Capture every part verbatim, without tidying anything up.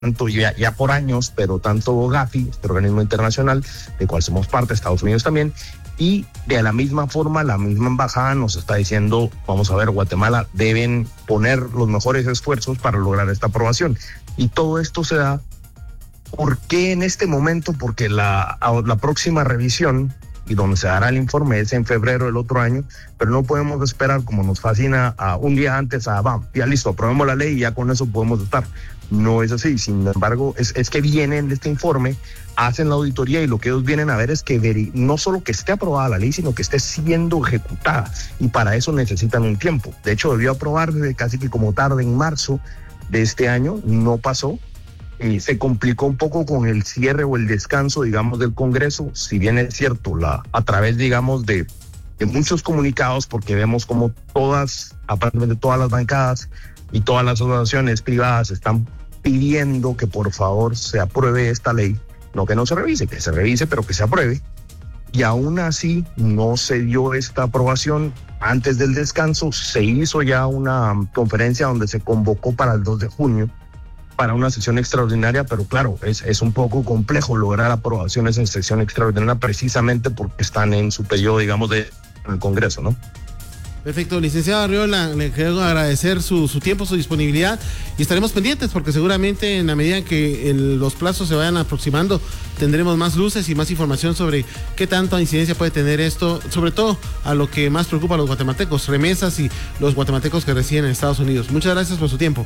tanto ya, ya por años, pero tanto Gafi, este organismo internacional, del cual somos parte, Estados Unidos también, y de la misma forma, la misma embajada nos está diciendo, vamos a ver, Guatemala deben poner los mejores esfuerzos para lograr esta aprobación. Y todo esto se da, ¿por qué en este momento? Porque la, la próxima revisión, y donde se dará el informe, es en febrero del otro año, pero no podemos esperar, como nos fascina, a un día antes a, va, ya listo, aprobemos la ley y ya con eso podemos estar. No es así. Sin embargo, es, es que vienen de este informe, hacen la auditoría y lo que ellos vienen a ver es que veri- no solo que esté aprobada la ley, sino que esté siendo ejecutada, y para eso necesitan un tiempo. De hecho, debió aprobarse casi que como tarde en marzo de este año, no pasó. Y se complicó un poco con el cierre o el descanso, digamos, del Congreso, si bien es cierto, la, a través, digamos, de, de muchos comunicados, porque vemos como todas, aparentemente todas las bancadas y todas las asociaciones privadas están pidiendo que por favor se apruebe esta ley, no que no se revise, que se revise, pero que se apruebe. Y aún así no se dio esta aprobación. Antes del descanso se hizo ya una conferencia donde se convocó para el dos de junio para una sesión extraordinaria, pero claro, es, es un poco complejo lograr aprobaciones en sesión extraordinaria precisamente porque están en su periodo, digamos, de en el Congreso, ¿no? Perfecto, licenciado Arriola, le quiero agradecer su, su tiempo, su disponibilidad, y estaremos pendientes porque seguramente en la medida que el, los plazos se vayan aproximando tendremos más luces y más información sobre qué tanta incidencia puede tener esto, sobre todo a lo que más preocupa a los guatemaltecos, remesas y los guatemaltecos que residen en Estados Unidos. Muchas gracias por su tiempo.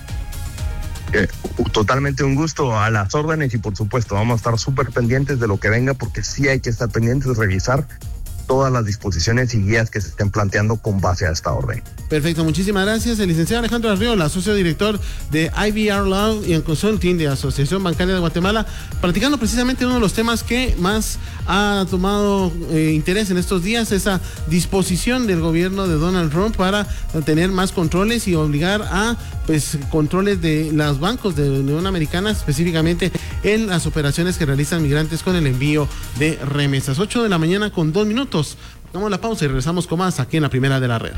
Eh, totalmente un gusto, a las órdenes, y por supuesto vamos a estar súper pendientes de lo que venga, porque sí hay que estar pendientes de revisar todas las disposiciones y guías que se estén planteando con base a esta orden. Perfecto, muchísimas gracias. El licenciado Alejandro Arriola, socio director de I B R Law y Consulting de Asociación Bancaria de Guatemala, platicando precisamente uno de los temas que más ha tomado eh, interés en estos días, esa disposición del gobierno de Donald Trump para tener más controles y obligar a pues controles de los bancos de la Unión Americana, específicamente en las operaciones que realizan migrantes con el envío de remesas. ocho de la mañana con dos minutos. Damos la pausa y regresamos con más aquí en la Primera de la Red.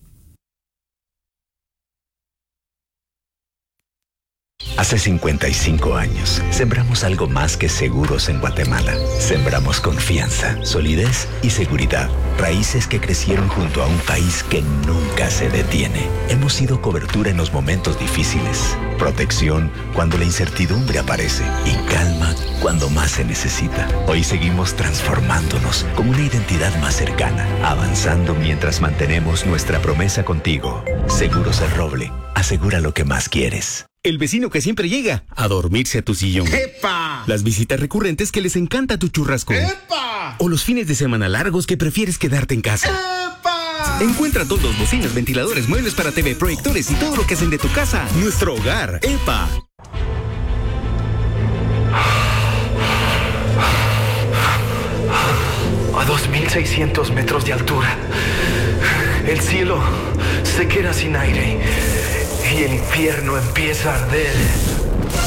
Hace cincuenta y cinco años, sembramos algo más que seguros en Guatemala. Sembramos confianza, solidez y seguridad. Raíces que crecieron junto a un país que nunca se detiene. Hemos sido cobertura en los momentos difíciles, protección cuando la incertidumbre aparece y calma cuando más se necesita. Hoy seguimos transformándonos con una identidad más cercana, avanzando mientras mantenemos nuestra promesa contigo. Seguros El Roble, asegura lo que más quieres. El vecino que siempre llega a dormirse a tu sillón. ¡Epa! Las visitas recurrentes que les encanta tu churrasco. ¡Epa! O los fines de semana largos que prefieres quedarte en casa. ¡Epa! Encuentra todos, bocinas, ventiladores, muebles para T V, proyectores y todo lo que hacen de tu casa nuestro hogar. ¡Epa! A dos mil seiscientos metros de altura, el cielo se queda sin aire y el infierno empieza a arder.